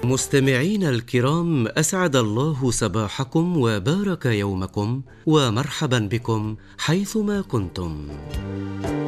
مستمعين الكرام، أسعد الله صباحكم وبارك يومكم، ومرحبا بكم حيثما كنتم.